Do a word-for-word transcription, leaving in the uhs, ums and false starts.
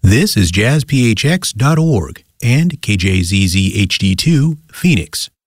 This is jazz p h x dot org and K J Z Z H D two, Phoenix.